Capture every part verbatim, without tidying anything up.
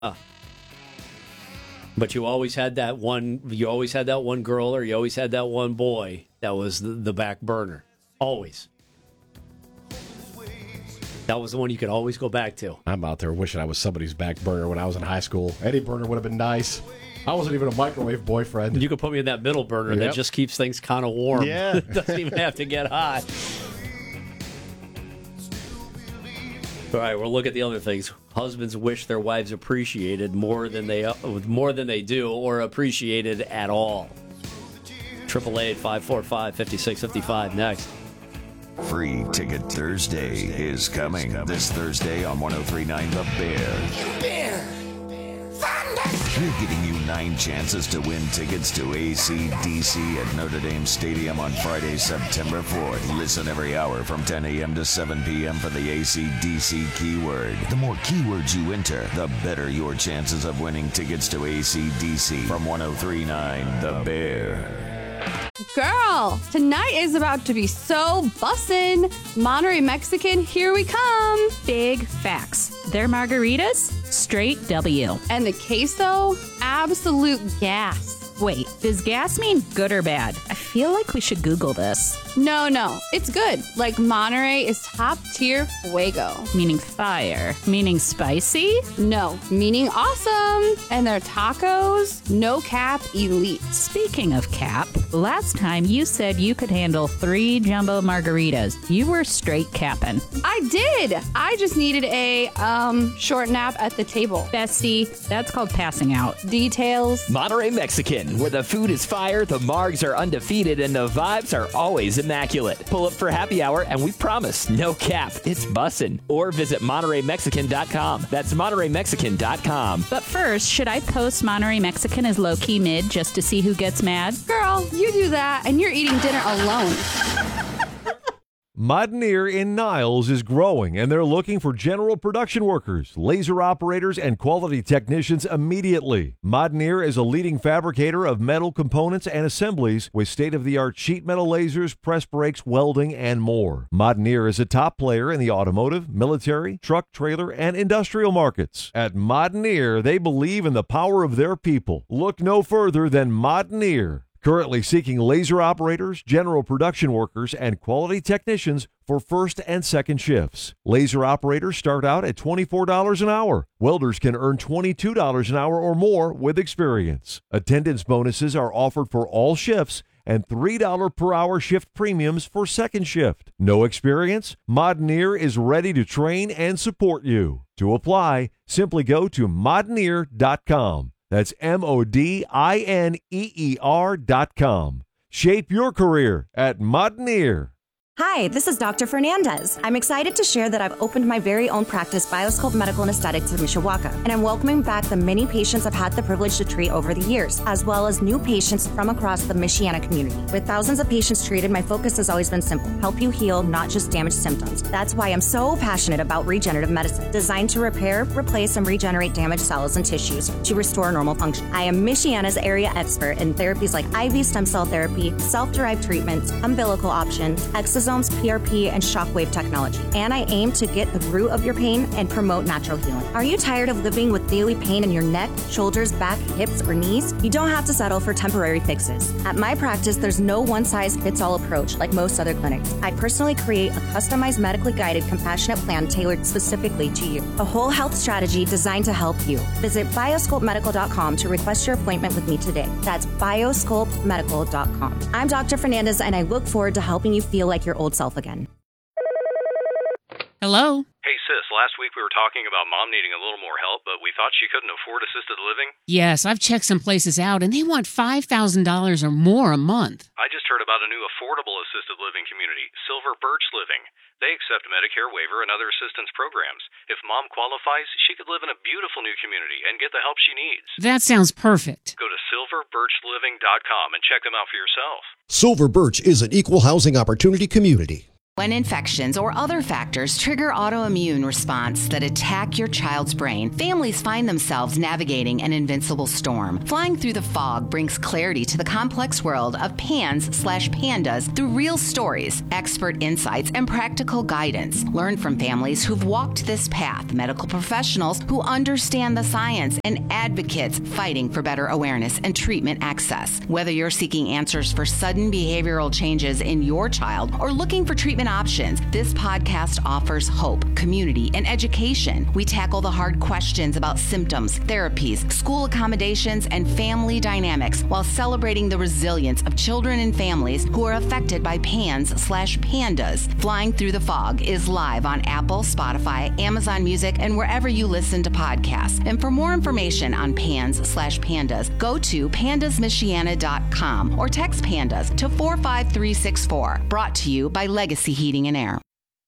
Uh, but you always had that one. You always had that one girl, or you always had that one boy that was the, the back burner. Always. That was the one you could always go back to. I'm out there wishing I was somebody's back burner when I was in high school. Any burner would have been nice. I wasn't even a microwave boyfriend. You could put me in that middle burner Yep. that just keeps things kind of warm. Yeah. It doesn't even have to get hot. All right, we'll look at the other things. Husbands wish their wives appreciated more than they more than they do, or appreciated at all. Triple eight five four five fifty six fifty five next. Free Ticket Thursday is coming this Thursday on one oh three point nine The Bear. Bear. We're giving you nine chances to win tickets to A C D C at Notre Dame Stadium on Friday, September fourth. Listen every hour from ten a.m. to seven p.m. for the A C D C keyword. The more keywords you enter, the better your chances of winning tickets to A C D C from one oh three point nine The Bear. Girl, tonight is about to be so bussin'. Monterey Mexican, here we come. Big facts. Their margaritas, straight W. And the queso, absolute gas. Wait, does gas mean good or bad? I feel like we should Google this. No, no, it's good. Like Monterey is top tier fuego. Meaning fire. Meaning spicy? No, meaning awesome. And their tacos, no cap elite. Speaking of cap, last time you said you could handle three jumbo margaritas. You were straight capping. I did. I just needed a um short nap at the table. Bestie, that's called passing out. Details. Monterey Mexican, where the food is fire, the margs are undefeated, and the vibes are always immaculate. Pull up for happy hour, and we promise no cap. It's bussin'. Or visit Monterey Mexican dot com. That's Monterey Mexican dot com. But first, should I post Monterey Mexican as low-key mid just to see who gets mad? Girl, you do that, and you're eating dinner alone. Modneer in Niles is growing, and they're looking for general production workers, laser operators, and quality technicians immediately. Modneer is a leading fabricator of metal components and assemblies with state-of-the-art sheet metal lasers, press brakes, welding, and more. Modneer is a top player in the automotive, military, truck, trailer, and industrial markets. At Modneer, they believe in the power of their people. Look no further than Modneer. Currently seeking laser operators, general production workers, and quality technicians for first and second shifts. Laser operators start out at twenty-four dollars an hour. Welders can earn twenty-two dollars an hour or more with experience. Attendance bonuses are offered for all shifts and three dollars per hour shift premiums for second shift. No experience? Modneer is ready to train and support you. To apply, simply go to modneer dot com. That's M O D I N E E R dot com. Shape your career at Modneer. Hi, this is Doctor Fernandez. I'm excited to share that I've opened my very own practice, Bioscope Medical and Aesthetics in Mishawaka, and I'm welcoming back the many patients I've had the privilege to treat over the years, as well as new patients from across the Michiana community. With thousands of patients treated, my focus has always been simple: help you heal, not just damage symptoms. That's why I'm so passionate about regenerative medicine, designed to repair, replace, and regenerate damaged cells and tissues to restore normal function. I am Michiana's area expert in therapies like I V stem cell therapy, self-derived treatments, umbilical options, exosomes, P R P, and shockwave technology. And I aim to get the root of your pain and promote natural healing. Are you tired of living with daily pain in your neck, shoulders, back, hips, or knees? You don't have to settle for temporary fixes. At my practice, there's no one-size-fits-all approach like most other clinics. I personally create a customized, medically guided, compassionate plan tailored specifically to you. A whole health strategy designed to help you. Visit bioscope medical dot com to request your appointment with me today. That's bioscope medical dot com. I'm Doctor Fernandez, and I look forward to helping you feel like your old self again. Hello? Hey sis, last week we were talking about mom needing a little more help, but we thought she couldn't afford assisted living. Yes, I've checked some places out, and they want five thousand dollars or more a month. I just heard about a new affordable assisted living community, Silver Birch Living. They accept Medicare waiver and other assistance programs. If mom qualifies, she could live in a beautiful new community and get the help she needs. That sounds perfect. Go to silver birch living dot com and check them out for yourself. Silver Birch is an equal housing opportunity community. When infections or other factors trigger autoimmune response that attack your child's brain, families find themselves navigating an invincible storm. Flying Through the Fog brings clarity to the complex world of PANS slash PANDAS through real stories, expert insights, and practical guidance. Learn from families who've walked this path, medical professionals who understand the science, and advocates fighting for better awareness and treatment access. Whether you're seeking answers for sudden behavioral changes in your child or looking for treatment options, this podcast offers hope, community, and education. We tackle the hard questions about symptoms, therapies, school accommodations, and family dynamics while celebrating the resilience of children and families who are affected by PANS slash PANDAS. Flying Through the Fog is live on Apple, Spotify, Amazon Music, and wherever you listen to podcasts. And for more information on PANS slash PANDAS, go to pandas michiana dot com or text PANDAS to four five three six four. Brought to you by Legacy Heating and Air.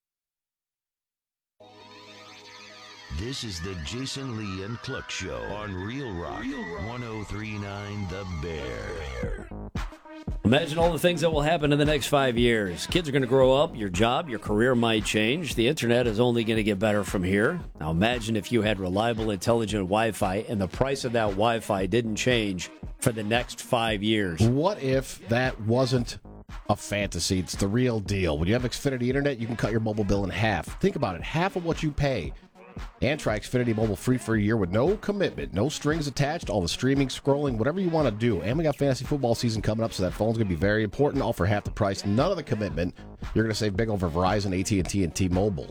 This is the Jason Lee and Cluck Show on Real Rock, one oh three point nine The Bear. Imagine all the things that will happen in the next five years. Kids are going to grow up, your job, your career might change. The internet is only going to get better from here. Now imagine if you had reliable, intelligent Wi-Fi and the price of that Wi-Fi didn't change for the next five years. What if that wasn't a fantasy? It's the real deal. When you have Xfinity Internet, you can cut your mobile bill in half. Think about it, half of what you pay. And try Xfinity Mobile free for a year with no commitment, no strings attached, all the streaming, scrolling, whatever you want to do. And we got fantasy football season coming up, so that phone's going to be very important. All for half the price, none of the commitment. You're going to save big over Verizon, A T and T, and T-Mobile.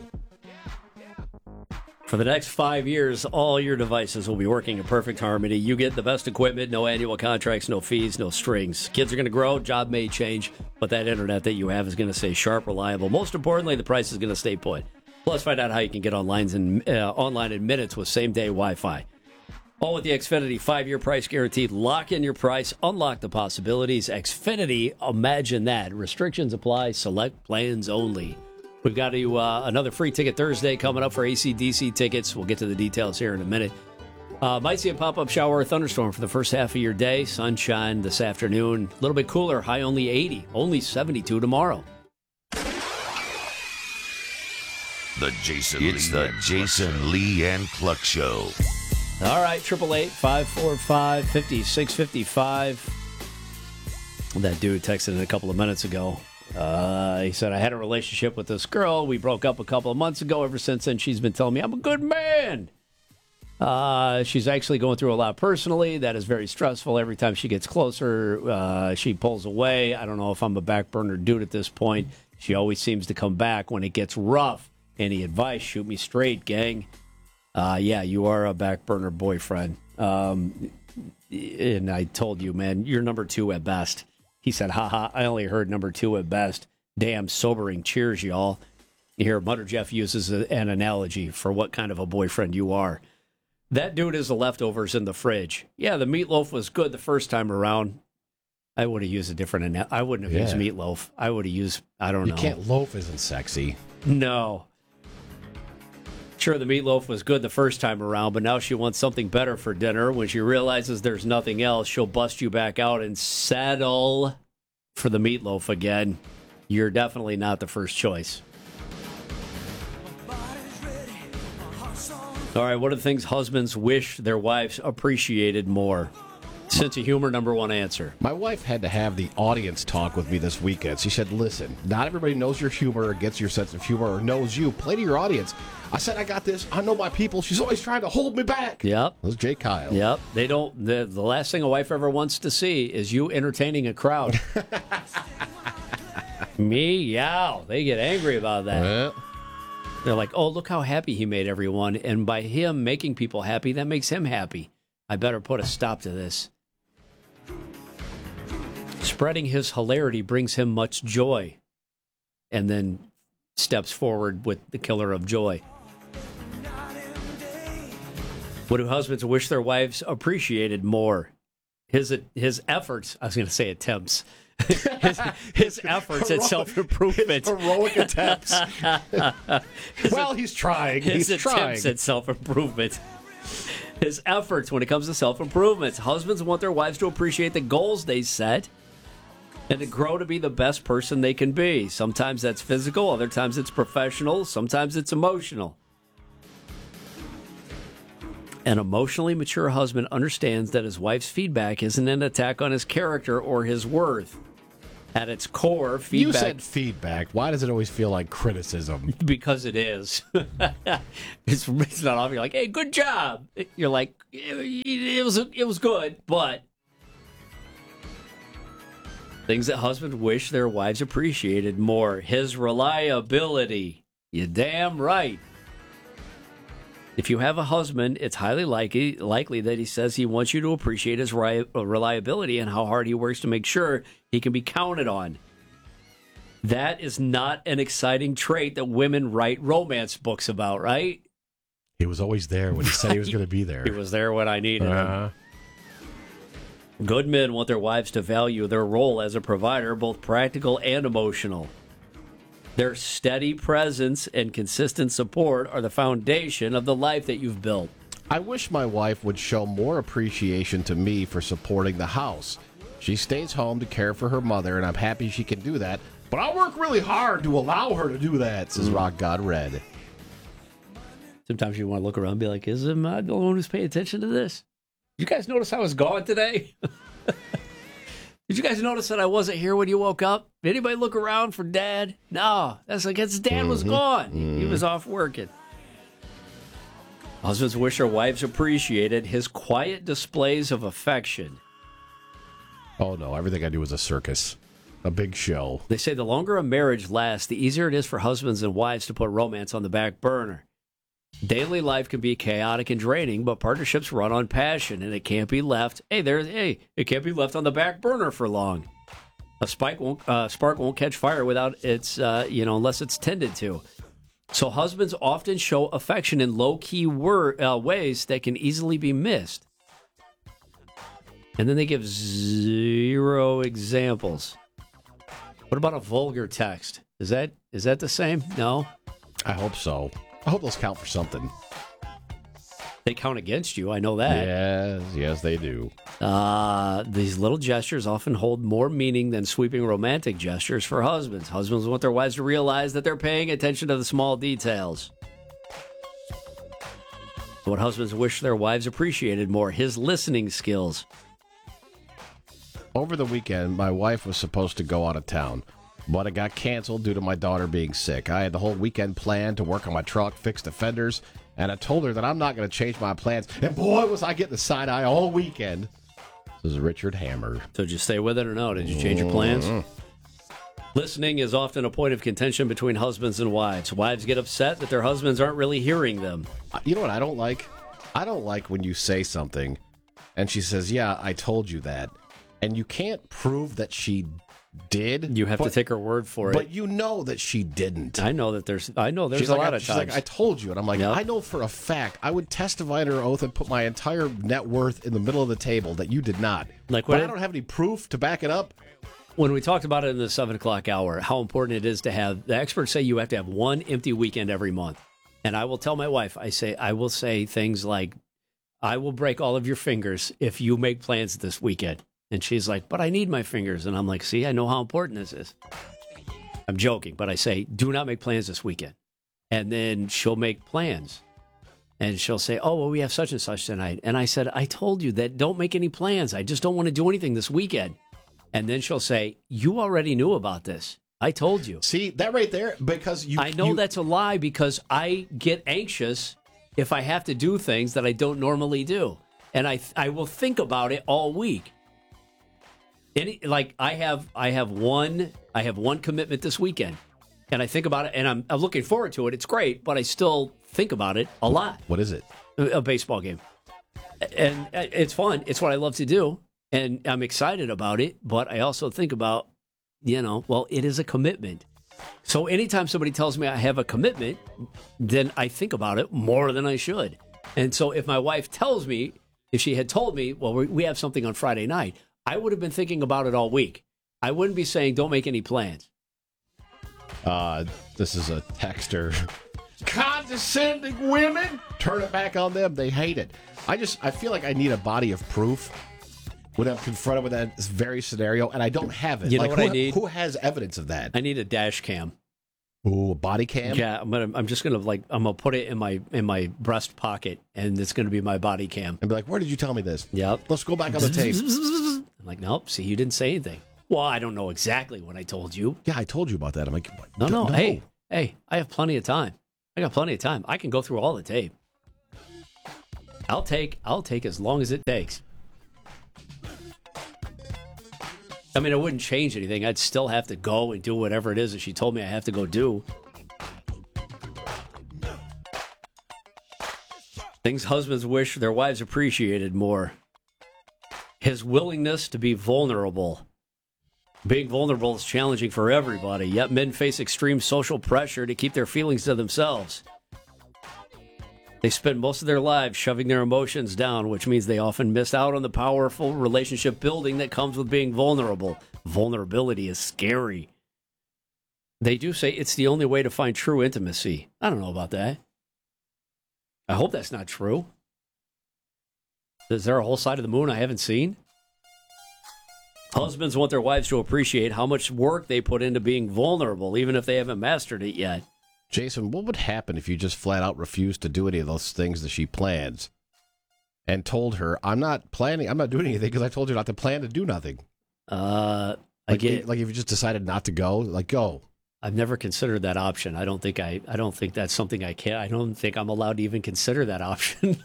For the next five years, all your devices will be working in perfect harmony. You get the best equipment, no annual contracts, no fees, no strings. Kids are going to grow, job may change, but that internet that you have is going to stay sharp, reliable. Most importantly, the price is going to stay put. Plus, find out how you can get online in, uh, online in minutes with same-day Wi-Fi. All with the Xfinity five-year price guarantee. Lock in your price. Unlock the possibilities. Xfinity, imagine that. Restrictions apply. Select plans only. We've got to, uh, another free ticket Thursday coming up for A C D C tickets. We'll get to the details here in a minute. Uh, might see a pop-up shower or thunderstorm for the first half of your day. Sunshine this afternoon. A little bit cooler. High only eighty. Only seventy-two tomorrow. The Jason it's Lee the Jason Lee and Cluck Show. All right, eight eight eight, five four five, five six five five. That dude texted in a couple of minutes ago. Uh, he said, I had a relationship with this girl. We broke up a couple of months ago. Ever since then, she's been telling me I'm a good man. Uh, she's actually going through a lot personally. That is very stressful. Every time she gets closer, uh, she pulls away. I don't know if I'm a back burner dude at this point. She always seems to come back when it gets rough. Any advice? Shoot me straight, gang. Uh, yeah, you are a back burner boyfriend. Um, and I told you, man, you're number two at best. He said, haha, I only heard number two at best. Damn sobering. Cheers, y'all. You hear Mutter Jeff uses a, an analogy for what kind of a boyfriend you are. That dude is the leftovers in the fridge. Yeah, the meatloaf was good the first time around. I would have used a different analogy. I wouldn't have yeah. used meatloaf. I would have used, I don't you know. You can't, loaf isn't sexy. No. Sure, the meatloaf was good the first time around, but now she wants something better for dinner. When she realizes there's nothing else, she'll bust you back out and settle for the meatloaf again. You're definitely not the first choice. All right, what are the things husbands wish their wives appreciated more? Sense of humor, number one answer. My wife had to have the audience talk with me this weekend. She said, listen, not everybody knows your humor or gets your sense of humor or knows you. Play to your audience. I said, I got this. I know my people. She's always trying to hold me back. Yep. That was Jay Kyle. Yep. They don't, the, the last thing a wife ever wants to see is you entertaining a crowd. Me? Yeah. They get angry about that. Well, they're like, oh, look how happy he made everyone. And by him making people happy, that makes him happy. I better put a stop to this. Spreading his hilarity brings him much joy. And then steps forward with the killer of joy. What do husbands wish their wives appreciated more? His his efforts, I was going to say attempts. his, his efforts at self-improvement. Heroic attempts. Well, he's trying. His He's attempts trying. at self-improvement. His efforts when it comes to self-improvement. Husbands want their wives to appreciate the goals they set and to grow to be the best person they can be. Sometimes that's physical, other times it's professional, sometimes it's emotional. An emotionally mature husband understands that his wife's feedback isn't an attack on his character or his worth. At its core, feedback... You said feedback. Why does it always feel like criticism? Because it is. it's, it's not obvious. You're like, hey, good job. You're like, it, it was it was good, but... Things that husbands wish their wives appreciated more. His reliability. You damn right. If you have a husband, it's highly likely, likely that he says he wants you to appreciate his ri- reliability and how hard he works to make sure he can be counted on. That is not an exciting trait that women write romance books about, right? He was always there when he said he was going to be there. He was there when I needed uh-huh. him. Good men want their wives to value their role as a provider, both practical and emotional. Their steady presence and consistent support are the foundation of the life that you've built. I wish my wife would show more appreciation to me for supporting the house. She stays home to care for her mother, and I'm happy she can do that. But I'll work really hard to allow her to do that, says mm. Rock God Red. Sometimes you want to look around and be like, is am I the one who's paying attention to this? You guys notice I was gone today? Did you guys notice that I wasn't here when you woke up? Did anybody look around for Dad? No, that's like his dad mm-hmm. was gone. Mm-hmm. He was off working. Husbands wish their wives appreciated his quiet displays of affection. Oh, no, everything I do is a circus, a big show. They say the longer a marriage lasts, the easier it is for husbands and wives to put romance on the back burner. Daily life can be chaotic and draining, but partnerships run on passion, and it can't be left. Hey, there's hey, it can't be left on the back burner for long. A spike won't, uh, spark won't catch fire without its, uh, you know, unless it's tended to. So husbands often show affection in low-key wor- uh, ways that can easily be missed. And then they give zero examples. What about a vulgar text? Is that is that the same? No? I hope so. I hope those count for something. They count against you, I know that. Yes, yes, they do. Uh, these little gestures often hold more meaning than sweeping romantic gestures for husbands. Husbands want their wives to realize that they're paying attention to the small details. What husbands wish their wives appreciated more, his listening skills. Over the weekend, my wife was supposed to go out of town, but it got canceled due to my daughter being sick. I had the whole weekend planned to work on my truck, fix the fenders, and I told her that I'm not going to change my plans. And boy, was I getting the side eye all weekend. This is Richard Hammer. So did you stay with it or no? Did you change your plans? Mm-hmm. Listening is often a point of contention between husbands and wives. Wives get upset that their husbands aren't really hearing them. You know what I don't like? I don't like when you say something, and she says, yeah, I told you that. And you can't prove that she did. You have but, to take her word for it. But you know that she didn't. I know that there's I know there's she's a like, lot I, of she's times. Like, I told you. And I'm like, yep. I know for a fact. I would testify under oath and put my entire net worth in the middle of the table that you did not. Like but when I don't have any proof to back it up. When we talked about it in the seven o'clock hour, how important it is to have, the experts say you have to have one empty weekend every month. And I will tell my wife, I say, I will say things like, I will break all of your fingers if you make plans this weekend. And she's like, but I need my fingers. And I'm like, see, I know how important this is. I'm joking, but I say, do not make plans this weekend. And then she'll make plans. And she'll say, oh, well, we have such and such tonight. And I said, I told you that don't make any plans. I just don't want to do anything this weekend. And then she'll say, you already knew about this. I told you. See, that right there, because you... I know you, that's a lie because I get anxious if I have to do things that I don't normally do. And I I will think about it all week. Any, like I have I have one I have one commitment this weekend. And I think about it, and I'm, I'm looking forward to it. It's great, but I still think about it a lot. What is it? A, a baseball game. And it's fun. It's what I love to do. And I'm excited about it, but I also think about, you know, well, it is a commitment. So anytime somebody tells me I have a commitment, then I think about it more than I should. And so if my wife tells me, if she had told me, well, we have something on Friday night, I would have been thinking about it all week. I wouldn't be saying, don't make any plans. Uh, this is a texter. Condescending women, turn it back on them. They hate it. I just, I feel like I need a body of proof when I'm confronted with that very scenario, and I don't have it. You know like, what who, I need? Who has evidence of that? I need a dash cam. Ooh, a body cam? Yeah, I'm gonna. I'm just gonna like. I'm gonna put it in my in my breast pocket, and it's gonna be my body cam. And be like, where did you tell me this? Yep. Let's go back on the tape. I'm like, nope. See, you didn't say anything. Well, I don't know exactly what I told you. Yeah, I told you about that. I'm like, no, no, no. Hey, hey, I have plenty of time. I got plenty of time. I can go through all the tape. I'll take. I'll take as long as it takes. I mean, it wouldn't change anything. I'd still have to go and do whatever it is that she told me I have to go do. Things husbands wish their wives appreciated more. His willingness to be vulnerable. Being vulnerable is challenging for everybody, yet men face extreme social pressure to keep their feelings to themselves. They spend most of their lives shoving their emotions down, which means they often miss out on the powerful relationship building that comes with being vulnerable. Vulnerability is scary. They do say it's the only way to find true intimacy. I don't know about that. I hope that's not true. Is there a whole side of the moon I haven't seen? Husbands want their wives to appreciate how much work they put into being vulnerable, even if they haven't mastered it yet. Jason, what would happen if you just flat out refused to do any of those things that she plans and told her, I'm not planning, I'm not doing anything because I told you not to plan to do nothing? Uh, I like, get like if you just decided not to go, like go. I've never considered that option. I don't think I, I don't think that's something I can. I don't think I'm allowed to even consider that option.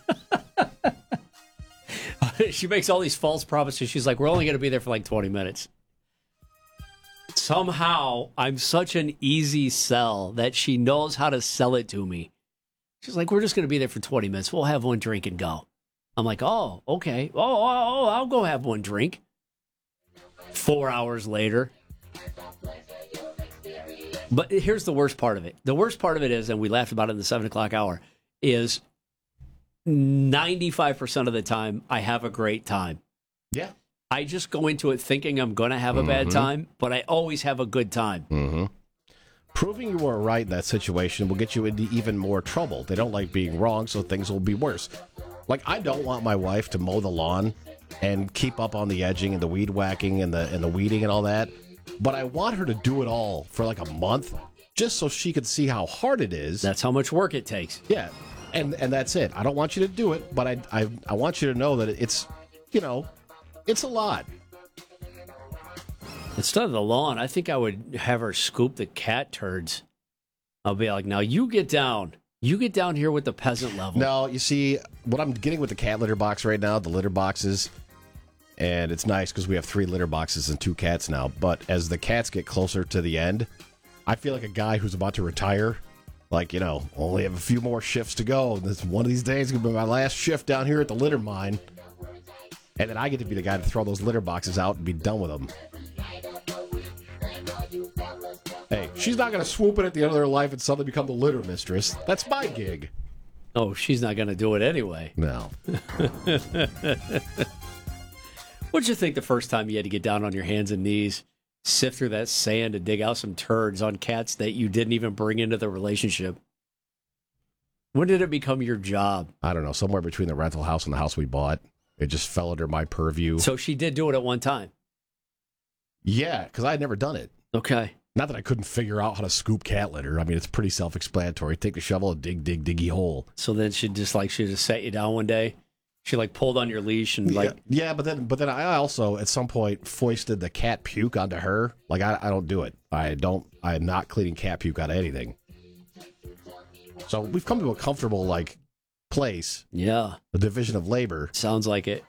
She makes all these false promises. She's like, we're only going to be there for like twenty minutes. Somehow, I'm such an easy sell that she knows how to sell it to me. She's like, we're just going to be there for twenty minutes. We'll have one drink and go. I'm like, oh, okay. Oh, oh, oh, I'll go have one drink. Four hours later. But here's the worst part of it. The worst part of it is, and we laughed about it in the seven o'clock hour, is ninety-five percent of the time, I have a great time. Yeah. I just go into it thinking I'm going to have a mm-hmm. bad time, but I always have a good time. Mm-hmm. Proving you were right in that situation will get you into even more trouble. They don't like being wrong, so things will be worse. Like, I don't want my wife to mow the lawn and keep up on the edging and the weed whacking and the and the weeding and all that, but I want her to do it all for like a month just so she could see how hard it is. That's how much work it takes. Yeah, and and that's it. I don't want you to do it, but I I, I want you to know that it's, you know, it's a lot. Instead of the lawn, I think I would have her scoop the cat turds. I'll be like, now you get down. You get down here with the peasant level. No, you see, what I'm getting with the cat litter box right now, the litter boxes, and it's nice because we have three litter boxes and two cats now, but as the cats get closer to the end, I feel like a guy who's about to retire. Like, you know, only have a few more shifts to go. This one of these days is going to be my last shift down here at the litter mine. And then I get to be the guy to throw those litter boxes out and be done with them. Hey, she's not going to swoop in at the end of her life and suddenly become the litter mistress. That's my gig. Oh, she's not going to do it anyway. No. What'd you think the first time you had to get down on your hands and knees, sift through that sand and dig out some turds on cats that you didn't even bring into the relationship? When did it become your job? I don't know, somewhere between the rental house and the house we bought. It just fell under my purview. So she did do it at one time? Yeah, because I had never done it. Okay. Not that I couldn't figure out how to scoop cat litter. I mean, it's pretty self-explanatory. Take the shovel and dig, dig, diggy hole. So then she just like, she just sat you down one day? She like pulled on your leash and like... Yeah, yeah, but then but then I also, at some point, foisted the cat puke onto her. Like, I, I don't do it. I don't, I'm not cleaning cat puke out of anything. So we've come to a comfortable, like, place. Yeah. The division of labor. Sounds like it.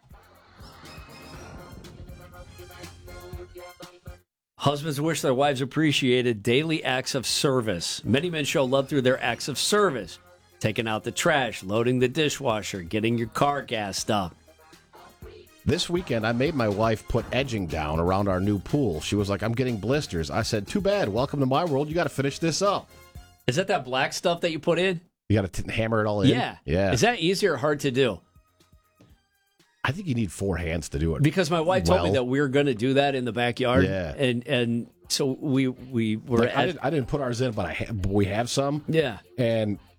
Husbands wish their wives appreciated daily acts of service. Many men show love through their acts of service. Taking out the trash, loading the dishwasher, getting your car gassed up. This weekend, I made my wife put edging down around our new pool. She was like, I'm getting blisters. I said, too bad. Welcome to my world. You got to finish this up. Is that that black stuff that you put in? You got to hammer it all in? Yeah. Yeah. Is that easy or hard to do? I think you need four hands to do it. Because my wife well. told me that we were going to do that in the backyard. Yeah. And and so we we were. Like, at, I, didn't, I didn't put ours in, but I ha- we have some. Yeah. And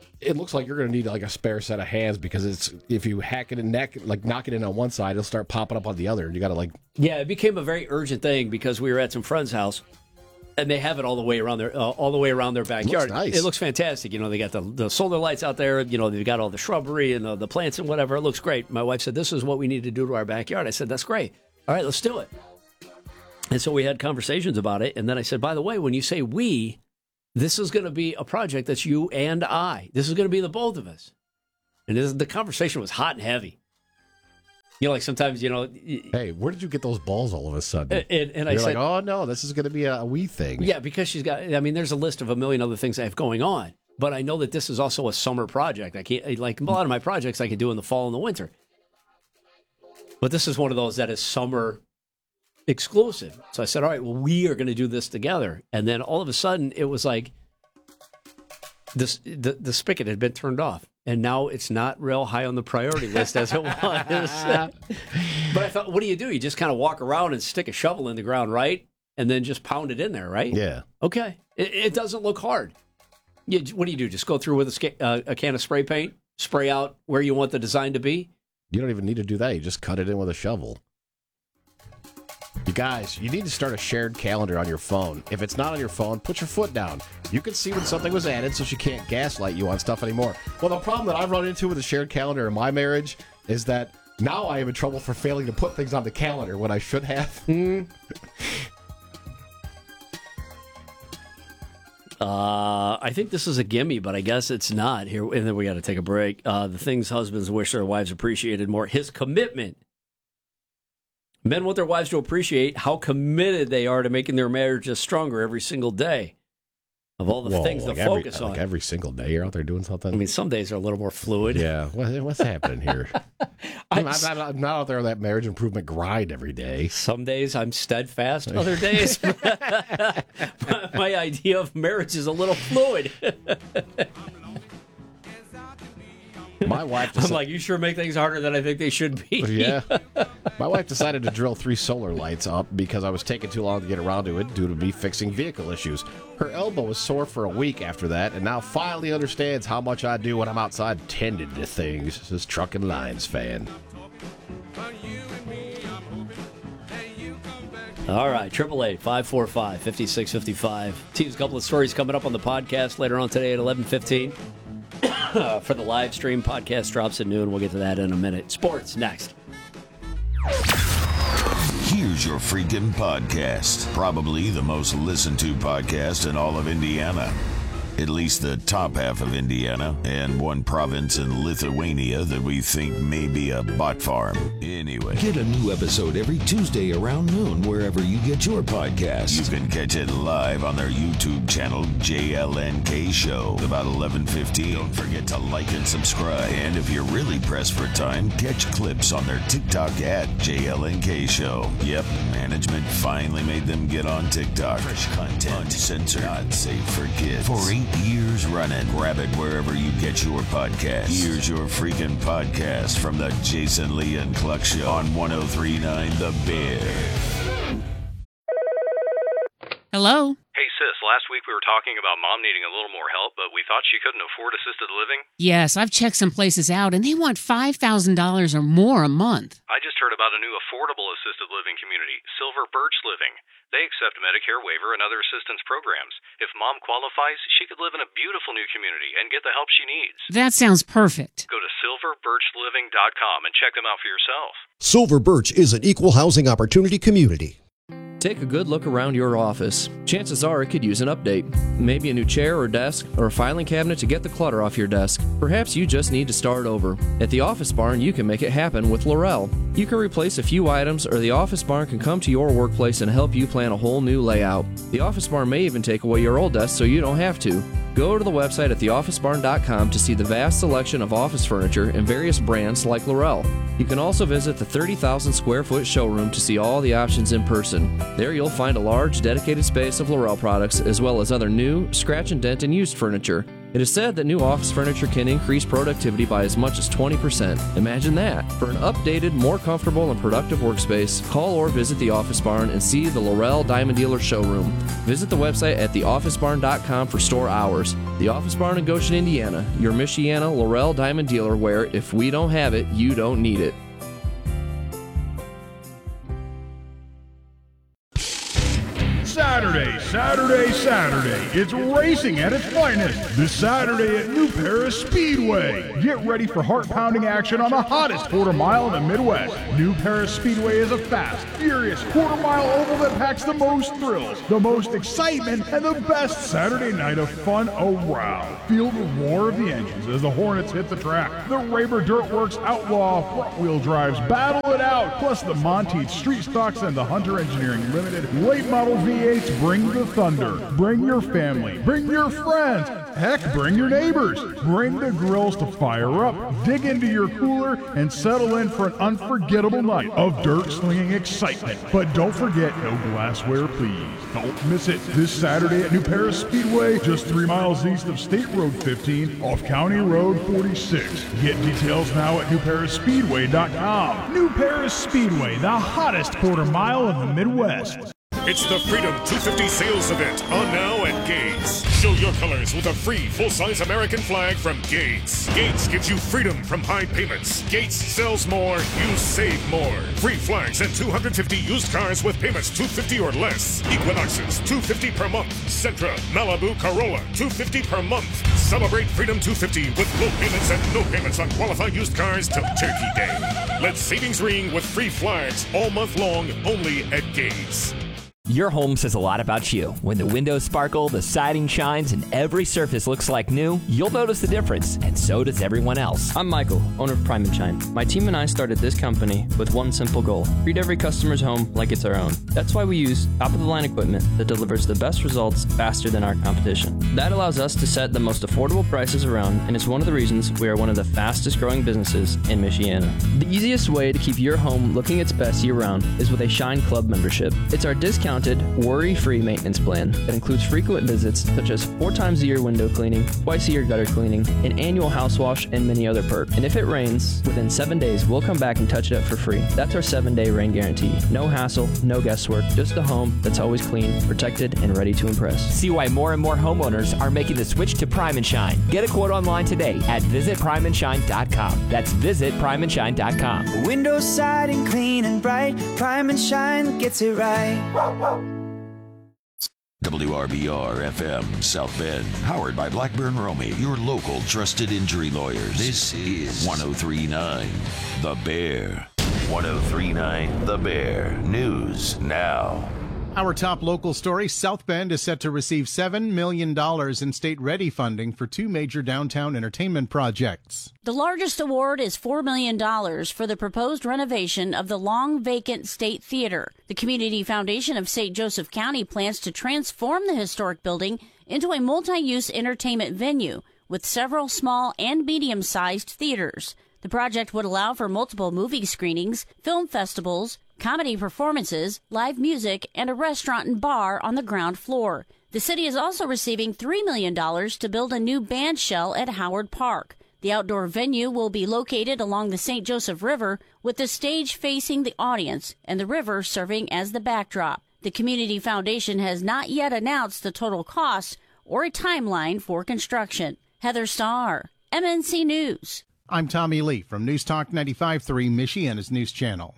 it looks like you're going to need like a spare set of hands because it's if you hack it in neck, like knock it in on one side, it'll start popping up on the other. And you got to like. Yeah, it became a very urgent thing because we were at some friend's house. And they have it all the way around their uh, all the way around their backyard. It looks nice. It looks fantastic. You know, they got the, the solar lights out there. You know, they've got all the shrubbery and the, the plants and whatever. It looks great. My wife said, "This is what we need to do to our backyard." I said, "That's great. All right, let's do it." And so we had conversations about it. And then I said, "By the way, when you say we, this is going to be a project that's you and I. This is going to be the both of us." And this, the conversation was hot and heavy. You know, like sometimes, you know. Hey, where did you get those balls all of a sudden? And, and I You're said, like, oh, no, this is going to be a, a wee thing. Yeah, because she's got, I mean, there's a list of a million other things I have going on. But I know that this is also a summer project. I can't, like a lot of my projects I can do in the fall and the winter. But this is one of those that is summer exclusive. So I said, all right, well, we are going to do this together. And then all of a sudden, it was like this, the, the spigot had been turned off. And now it's not real high on the priority list as it was. But I thought, what do you do? You just kind of walk around and stick a shovel in the ground, right? And then just pound it in there, right? Yeah. Okay. It, it doesn't look hard. You, what do you do? Just go through with a, sca- uh, a can of spray paint, spray out where you want the design to be? You don't even need to do that. You just cut it in with a shovel. You guys, you need to start a shared calendar on your phone. If it's not on your phone, put your foot down. You can see when something was added so she can't gaslight you on stuff anymore. Well, the problem that I've run into with a shared calendar in my marriage is that now I am in trouble for failing to put things on the calendar when I should have. Uh, I think this is a gimme, but I guess it's not. Here, and then we got to take a break. Uh, the things husbands wish their wives appreciated more. His commitment. Men want their wives to appreciate how committed they are to making their marriages stronger every single day. Of all the Whoa, things like to every, focus like on. every single day you're out there doing something? I mean, some days are a little more fluid. Yeah. What, what's happening here? I'm, I'm, not, I'm not out there on that marriage improvement grind every day. Some days I'm steadfast. Other days, my idea of marriage is a little fluid. My wife I'm like, you sure make things harder than I think they should be. Yeah. My wife decided to drill three solar lights up because I was taking too long to get around to it due to me fixing vehicle issues. Her elbow was sore for a week after that, and now finally understands how much I do when I'm outside tending to things. This is Truck and Lines fan. All right, eight eight eight, five four five, five six five five. Team's a couple of stories coming up on the podcast later on today at eleven fifteen. For the live stream, podcast drops at noon. We'll get to that in a minute. Sports next. Here's your freaking podcast. Probably the most listened to podcast in all of Indiana. At least the top half of Indiana, and one province in Lithuania that we think may be a bot farm. Anyway. Get a new episode every Tuesday around noon wherever you get your podcasts. You can catch it live on their YouTube channel, J L N K Show, about eleven fifteen. Don't forget to like and subscribe. And if you're really pressed for time, catch clips on their TikTok at J L N K Show. Yep, management finally made them get on TikTok. Fresh content, uncensored, not safe for kids. For eight years running. Grab it wherever you get your podcast. Here's your freaking podcast from the Jason Lee and Cluck Show on one oh three point nine The Bear. Hello? Hey, sis, last week we were talking about mom needing a little more help, but we thought she couldn't afford assisted living. Yes, I've checked some places out, and they want five thousand dollars or more a month. I just heard about a new affordable assisted living community, Silver Birch Living. They accept Medicare waiver and other assistance programs. If mom qualifies, she could live in a beautiful new community and get the help she needs. That sounds perfect. Go to silver birch living dot com and check them out for yourself. Silver Birch is an equal housing opportunity community. Take a good look around your office. Chances are it could use an update. Maybe a new chair or desk, or a filing cabinet to get the clutter off your desk. Perhaps you just need to start over. At the Office Barn, you can make it happen with Laurel. You can replace a few items, or the Office Barn can come to your workplace and help you plan a whole new layout. The Office Barn may even take away your old desk so you don't have to. Go to the website at the office barn dot com to see the vast selection of office furniture and various brands like Laurel. You can also visit the thirty thousand square foot showroom to see all the options in person. There you'll find a large dedicated space of Laurel products as well as other new, scratch and dent and used furniture. It is said that new office furniture can increase productivity by as much as twenty percent. Imagine that. For an updated, more comfortable, and productive workspace, call or visit the Office Barn and see the Laurel Diamond Dealer showroom. Visit the website at the office barn dot com for store hours. The Office Barn in Goshen, Indiana, your Michiana Laurel Diamond Dealer where if we don't have it, you don't need it. Saturday, Saturday, Saturday. It's racing at its finest. This Saturday at New Paris Speedway. Get ready for heart-pounding action on the hottest quarter mile in the Midwest. New Paris Speedway is a fast, furious quarter-mile oval that packs the most thrills, the most excitement, and the best Saturday night of fun around. Feel the roar of the engines as the Hornets hit the track. The Raber Dirtworks Outlaw front-wheel drives battle it out, plus the Monteith Street Stocks and the Hunter Engineering Limited late model V eights bring the thunder. Bring your family. Bring your friends. Heck, bring your neighbors. Bring the grills to fire up. Dig into your cooler and settle in for an unforgettable night of dirt-slinging excitement. But don't forget, no glassware, please. Don't miss it this Saturday at New Paris Speedway, just three miles east of State Road fifteen off County Road forty-six. Get details now at new paris speedway dot com. New Paris Speedway, the hottest quarter mile in the Midwest. It's the Freedom two fifty sales event on now at Gates. Show your colors with a free full-size American flag from Gates. Gates gives you freedom from high payments. Gates sells more, you save more. Free flags and two hundred fifty used cars with payments two hundred fifty dollars or less. Equinoxes, two hundred fifty dollars per month. Sentra, Malibu, Corolla, two hundred fifty dollars per month. Celebrate Freedom two hundred fifty with low payments and no payments on qualified used cars till Turkey Day. Let savings ring with free flags all month long only at Gates. Your home says a lot about you. When the windows sparkle, the siding shines, and every surface looks like new, you'll notice the difference, and so does everyone else. I'm Michael, owner of Prime and Shine. My team and I started this company with one simple goal: treat every customer's home like it's our own. That's why we use top-of-the-line equipment that delivers the best results faster than our competition. That allows us to set the most affordable prices around, and it's one of the reasons we are one of the fastest-growing businesses in Michiana. The easiest way to keep your home looking its best year-round is with a Shine Club membership. It's our discounted, worry-free maintenance plan that includes frequent visits such as four times a year window cleaning, twice a year gutter cleaning, an annual house wash, and many other perks. And if it rains, within seven days, we'll come back and touch it up for free. That's our seven-day rain guarantee. No hassle, no guesswork, just a home that's always clean, protected, and ready to impress. See why more and more homeowners are making the switch to Prime and Shine. Get a quote online today at visit prime and shine dot com. That's visit prime and shine dot com. Windows, siding, clean and bright. Prime and Shine gets it right. W R B R F M South Bend, powered by Blackburn Romey, your local trusted injury lawyers. This is one oh three point nine The Bear. one oh three point nine The Bear. News now. Our top local story: South Bend is set to receive seven million dollars in state ready funding for two major downtown entertainment projects. The largest award is four million dollars for the proposed renovation of the long-vacant State Theater. The Community Foundation of Saint Joseph County plans to transform the historic building into a multi-use entertainment venue with several small and medium-sized theaters. The project would allow for multiple movie screenings, film festivals, comedy performances, live music, and a restaurant and bar on the ground floor. The city is also receiving three million dollars to build a new band shell at Howard Park. The outdoor venue will be located along the Saint Joseph River, with the stage facing the audience and the river serving as the backdrop. The Community Foundation has not yet announced the total cost or a timeline for construction. Heather Starr, M N C News. I'm Tommy Lee from News Talk ninety-five point three, Michiana's News Channel.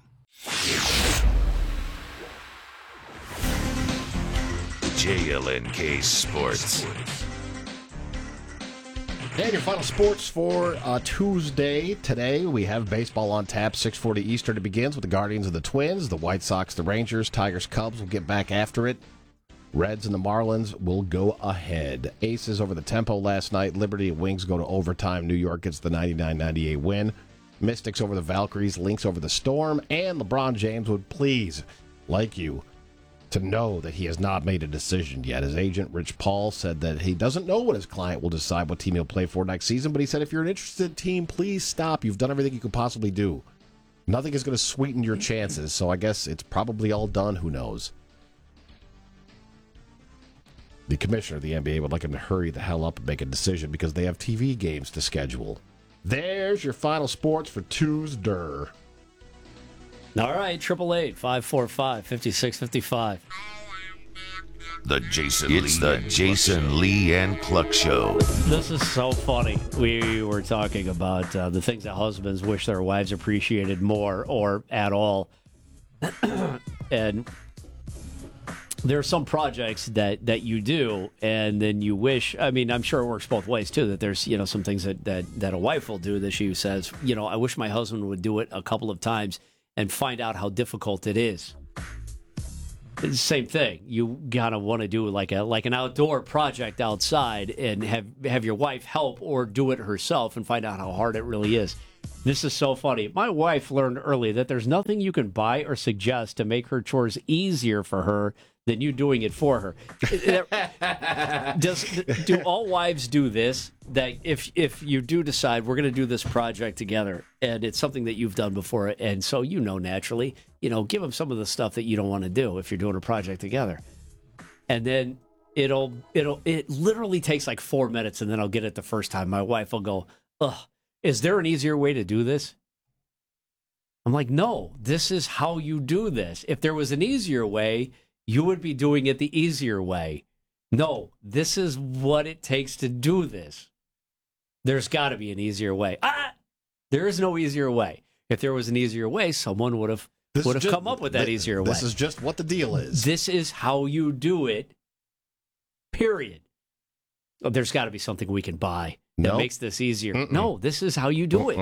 J L N K Sports. And your final sports for uh, Tuesday. Today, we have baseball on tap. six forty Eastern. It begins with the Guardians of the Twins, the White Sox, the Rangers, Tigers, Cubs will get back after it. Reds and the Marlins will go ahead. Aces over the Tempo last night. Liberty and Wings go to overtime. New York gets the ninety-nine ninety-eight win. Mystics over the Valkyries. Lynx over the Storm. And LeBron James would please like you to know that he has not made a decision yet. His agent, Rich Paul, said that he doesn't know what his client will decide what team he'll play for next season, but he said if you're an interested team, please stop. You've done everything you could possibly do. Nothing is going to sweeten your chances, so I guess it's probably all done. Who knows? The commissioner of the N B A would like him to hurry the hell up and make a decision because they have T V games to schedule. There's your final sports for Tuesday. All right, triple eight five four five fifty six fifty five. The Jason it's Lee the Jason Lee and Cluck Show. This is so funny. We were talking about uh, the things that husbands wish their wives appreciated more or at all. And there are some projects that, that you do, and then you wish, I mean, I'm sure it works both ways, too, that there's, you know, some things that, that, that a wife will do that she says, you know, I wish my husband would do it a couple of times and find out how difficult it is. It's the same thing. You gotta want to do like a like an outdoor project outside and have have your wife help or do it herself and find out how hard it really is. This is so funny. My wife learned early that there's nothing you can buy or suggest to make her chores easier for her than you doing it for her. Does do all wives do this? That if if you do decide we're going to do this project together and it's something that you've done before, and so you know naturally, you know, give them some of the stuff that you don't want to do if you're doing a project together, and then it'll it'll it literally takes like four minutes, and then I'll get it the first time. My wife will go, "Ugh, is there an easier way to do this?" I'm like, "No, this is how you do this. If there was an easier way, you would be doing it the easier way. No, this is what it takes to do this. There's got to be an easier way. Ah, there is no easier way. If there was an easier way, someone would have This would is have just- come up with that thi- easier way. This is just what the deal is. This is how you do it. Period. Oh, there's got to be something we can buy that Nope. makes this easier. Mm-mm. No, this is how you do it.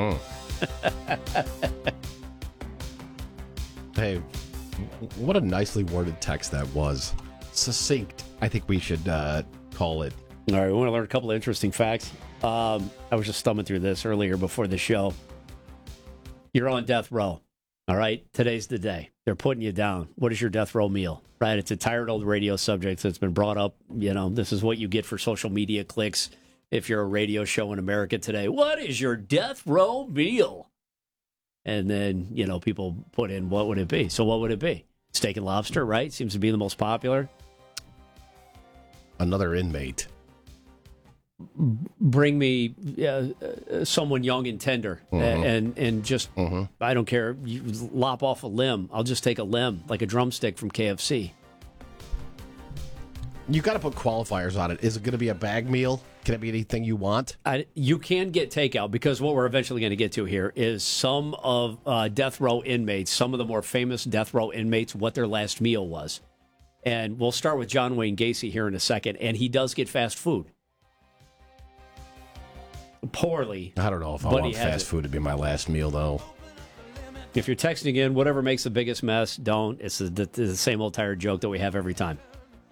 Hey, w- what a nicely worded text that was. Succinct, I think we should uh, call it. All right, we want to learn a couple of interesting facts. Um, I was just thumbing through this earlier before the show. You're on death row. All right, today's the day. They're putting you down. What is your death row meal? Right, it's a tired old radio subject that's been brought up. You know, this is what you get for social media clicks if you're a radio show in America today. What is your death row meal? And then, you know, people put in, what would it be? So what would it be? Steak and lobster, right? Seems to be the most popular. Another inmate. Bring me uh, uh, someone young and tender, Mhm. and, and and just Mhm. I don't care. You lop off a limb. I'll just take a limb, like a drumstick from K F C. You got to put qualifiers on it. Is it going to be a bag meal? Can it be anything you want? I, you can get takeout, because what we're eventually going to get to here is some of uh, death row inmates, some of the more famous death row inmates, what their last meal was. And we'll start with John Wayne Gacy here in a second, and he does get fast food. Poorly. I don't know if I but want he has fast it. food to be my last meal, though. If you're texting in, whatever makes the biggest mess, don't. It's the, the, the same old tired joke that we have every time.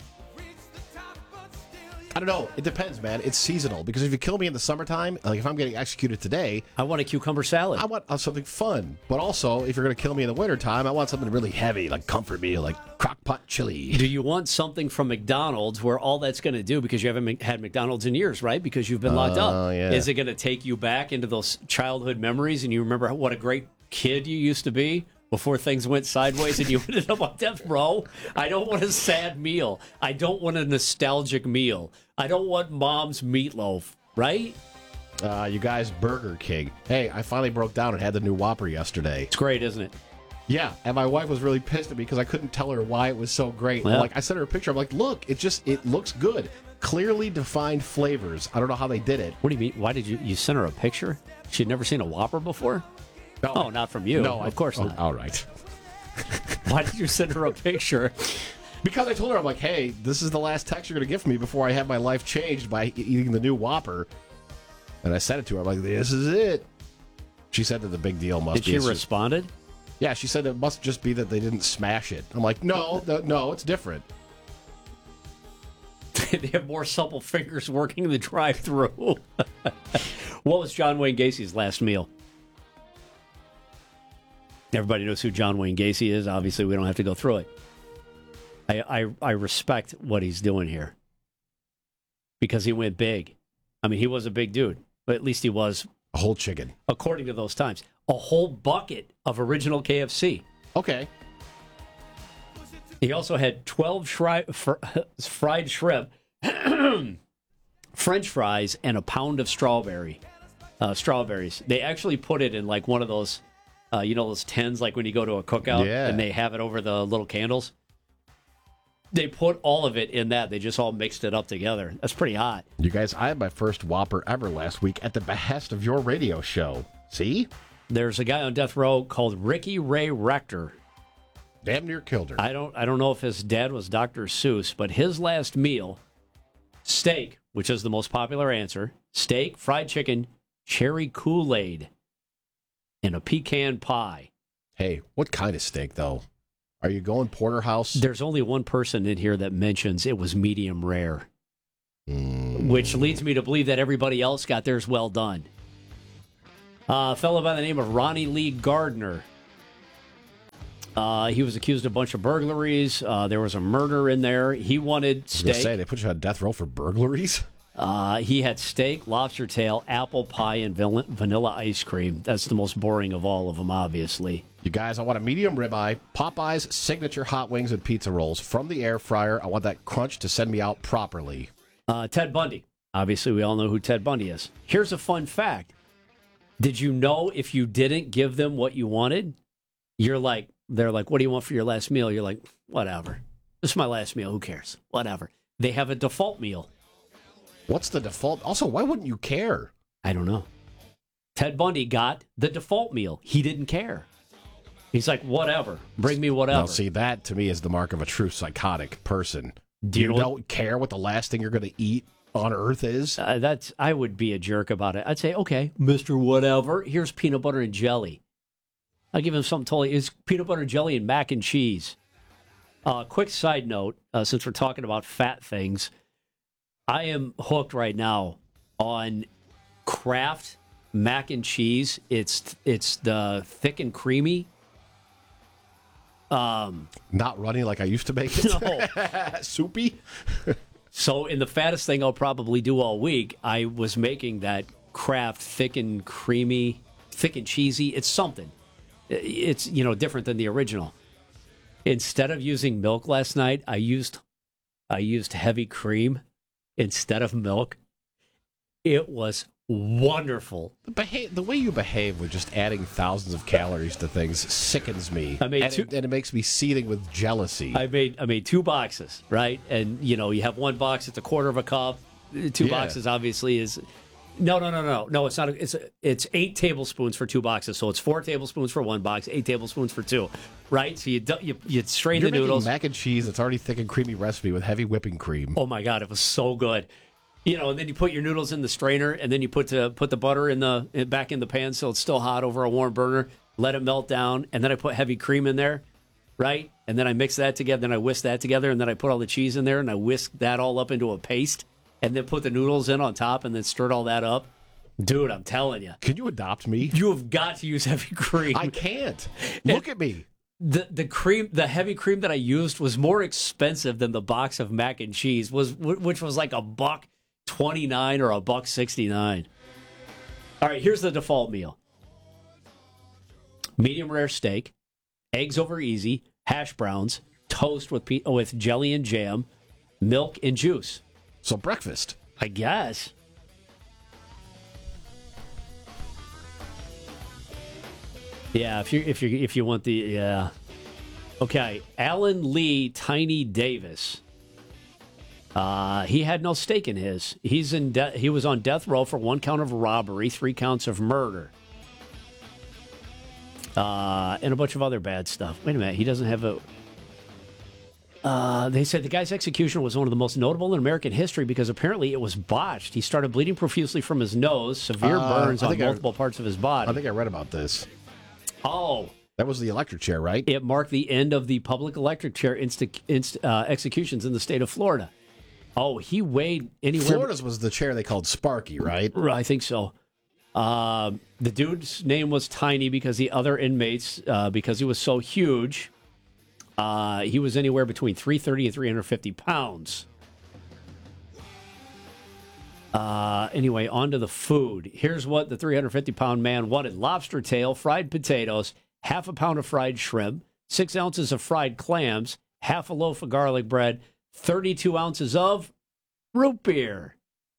I don't know. It depends, man. It's seasonal. Because if you kill me in the summertime, like if I'm getting executed today, I want a cucumber salad. I want uh, something fun. But also, if you're going to kill me in the wintertime, I want something really heavy, like comfort meal, like crock pot chili. Do you want something from McDonald's where all that's going to do, because you haven't had McDonald's in years, right? Because you've been locked Oh, up. yeah. Is it going to take you back into those childhood memories and you remember what a great kid you used to be before things went sideways and you ended up on death row? I don't want a sad meal. I don't want a nostalgic meal. I don't want mom's meatloaf, right? Uh, you guys, Burger King. Hey, I finally broke down and had the new Whopper yesterday. It's great, isn't it? Yeah, and my wife was really pissed at me because I couldn't tell her why it was so great. I'm Yeah. like, I sent her a picture. I'm like, look, it just it looks good. Clearly defined flavors. I don't know how they did it. What do you mean? Why did you you send her a picture? She'd never seen a Whopper before? No, Oh, not from you. No, of course oh, not. All right. Why did you send her a picture? Because I told her, I'm like, hey, this is the last text you're going to get from me before I have my life changed by e- eating the new Whopper. And I sent it to her. I'm like, this is it. She said that the big deal must Did be... she it's just- responded? Yeah, she said it must just be that they didn't smash it. I'm like, no, no, no it's different. They have more supple fingers working the drive-through. What was John Wayne Gacy's last meal? Everybody knows who John Wayne Gacy is. Obviously, we don't have to go through it. I, I, I respect what he's doing here because he went big. I mean, he was a big dude, but at least he was a whole chicken, according to those times. A whole bucket of original K F C. Okay. He also had twelve shri- fr- fried shrimp, French fries and a pound of strawberry, uh, strawberries. They actually put it in like one of those, uh, you know, those tins, like when you go to a cookout Yeah. and they have it over the little candles. They put all of it in that. They just all mixed it up together. That's pretty hot. You guys, I had my first Whopper ever last week at the behest of your radio show. See? There's a guy on death row called Ricky Ray Rector. Damn near killed her. I don't I don't know if his dad was Doctor Seuss, but his last meal, steak, which is the most popular answer, steak, fried chicken, cherry Kool-Aid, and a pecan pie. Hey, what kind of steak, though? Are you going porterhouse? There's only one person in here that mentions it was medium rare, mm. which leads me to believe that everybody else got theirs well done. Uh, a fellow by the name of Ronnie Lee Gardner. Uh, he was accused of a bunch of burglaries. Uh, there was a murder in there. He wanted steak. I was gonna say, they put you on death row for burglaries? Uh, he had steak, lobster tail, apple pie, and van- vanilla ice cream. That's the most boring of all of them, obviously. You guys, I want a medium ribeye, Popeye's signature hot wings and pizza rolls from the air fryer. I want that crunch to send me out properly. Uh, Ted Bundy. Obviously, we all know who Ted Bundy is. Here's a fun fact. Did you know if you didn't give them what you wanted, you're like, they're like, what do you want for your last meal? You're like, whatever. This is my last meal. Who cares? Whatever. They have a default meal. What's the default? Also, why wouldn't you care? I don't know. Ted Bundy got the default meal. He didn't care. He's like, whatever. Bring me whatever. Now, see, that to me is the mark of a true psychotic person. Do you you know don't what- care what the last thing you're going to eat on earth is? Uh, that's I would be a jerk about it. I'd say, okay, Mister Whatever, here's peanut butter and jelly. I'll give him something totally. It's peanut butter and jelly and mac and cheese. Uh, quick side note, uh, since we're talking about fat things, I am hooked right now on Kraft mac and cheese. It's it's the thick and creamy. Um, Not runny like I used to make it. No. Soupy. So in the fattest thing I'll probably do all week, I was making that Kraft thick and creamy, thick and cheesy. It's something. It's, you know, different than the original. Instead of using milk last night, I used I used heavy cream instead of milk. It was wonderful. The, beha- the way you behave with just adding thousands of calories to things sickens me. I made and, two- it, and it makes me seething with jealousy. I made I made two boxes, right? And you know, you have one box, it's a quarter of a cup. Two Yeah. boxes obviously is no, no, no, no, no. It's not. A, it's a, it's eight tablespoons for two boxes. So it's four tablespoons for one box, eight tablespoons for two, right? So you du- you, you strain You're the noodles. making mac and cheese that's already thick and creamy recipe with heavy whipping cream. Oh my god, it was so good. You know, and then you put your noodles in the strainer, and then you put the put the butter in the in, back in the pan so it's still hot over a warm burner. Let it melt down, and then I put heavy cream in there, right? And then I mix that together. Then I whisk that together, and then I put all the cheese in there, and I whisk that all up into a paste, and then put the noodles in on top, and then stirred all that up. Dude, I'm telling you. Can you adopt me? You have got to use heavy cream. I can't. Look at me. The the cream, the heavy cream that I used was more expensive than the box of mac and cheese, was which was like a buck twenty-nine or a buck sixty-nine. All right, here's the default meal: medium rare steak, eggs over easy, hash browns, toast with pe- with jelly and jam, milk and juice. So breakfast, I guess. Yeah, if you if you if you want the yeah, okay. Alan Lee Tiny Davis. Uh, he had no stake in his. He's in. De- he was on death row for one count of robbery, three counts of murder, uh, and a bunch of other bad stuff. Wait a minute, he doesn't have a. Uh, they said the guy's execution was one of the most notable in American history because apparently it was botched. He started bleeding profusely from his nose, severe Uh, burns I on think I- multiple parts of his body. I think I read about this. Oh. That was the electric chair, right? It marked the end of the public electric chair insta- inst- uh, executions in the state of Florida. Oh, he weighed anywhere. Florida's was the chair they called Sparky, right? I think so. Uh, the dude's name was Tiny because the other inmates, uh, because he was so huge, uh, he was anywhere between three thirty and three hundred fifty pounds. Uh, anyway, on to the food. Here's what the three hundred fifty pound man wanted: lobster tail, fried potatoes, half a pound of fried shrimp, six ounces of fried clams, half a loaf of garlic bread, thirty-two ounces of Root beer.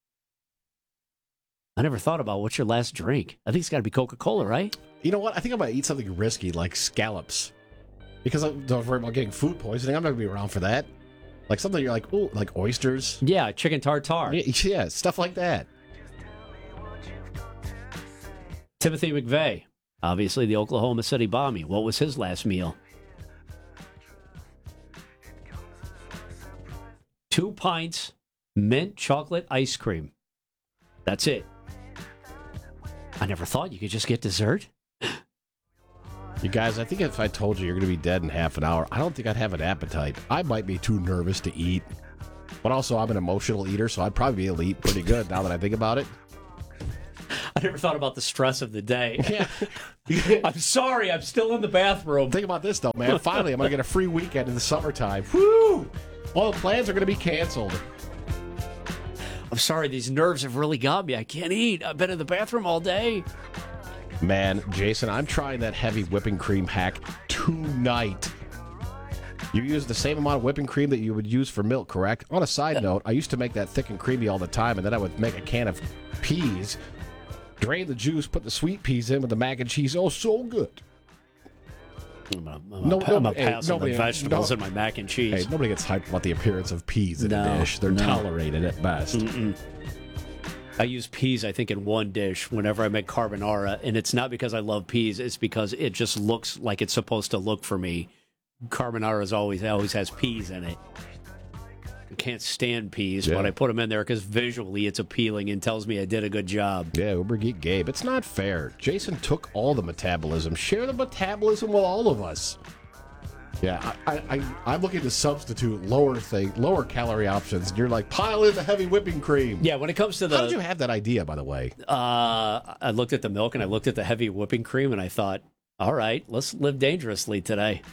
I never thought about what's your last drink. I think it's got to be Coca-Cola, right? You know what? I think I might eat something risky like scallops. Because I don't worry about getting food poisoning. I'm not going to be around for that. Like something you're like, ooh, like oysters. Yeah, chicken tartare. Yeah, yeah, stuff like that. Timothy McVeigh, obviously the Oklahoma City bombing. What was his last meal? Two pints, mint chocolate ice cream. That's it. I never thought you could just get dessert. You guys, I think if I told you you're going to be dead in half an hour, I don't think I'd have an appetite. I might be too nervous to eat. But also, I'm an emotional eater, so I'd probably be able to eat pretty good now that I think about it. I never thought about the stress of the day. Yeah. I'm sorry, I'm still in the bathroom. Think about this, though, man. Finally, I'm going to get a free weekend in the summertime. Woo! All the plans are going to be canceled. I'm sorry, these nerves have really got me. I can't eat. I've been in the bathroom all day. Man, Jason, I'm trying that heavy whipping cream hack tonight. You use the same amount of whipping cream that you would use for milk, correct? On a side note, I used to make that thick and creamy all the time, and then I would make a can of peas, drain the juice, put the sweet peas in with the mac and cheese. Oh, so good. I'm a, I'm no, a, I'm a pass hey, on the vegetables no, and my mac and cheese. Hey, nobody gets hyped about the appearance of peas in no, a dish. They're no. tolerated at best. Mm-mm. I use peas, I think, in one dish whenever I make carbonara, and it's not because I love peas. It's because it just looks like it's supposed to look for me. Carbonara is always always has peas in it. I can't stand peas, yeah. but I put them in there because visually it's appealing and tells me I did a good job. Yeah, Uber Geek Gabe. It's not fair. Jason took all the metabolism. Share the metabolism with all of us. Yeah, I, I, I'm looking to substitute lower thing, lower calorie options. And you're like, pile in the heavy whipping cream. Yeah, when it comes to the... How did you have that idea, by the way? Uh, I looked at the milk and I looked at the heavy whipping cream and I thought, all right, let's live dangerously today.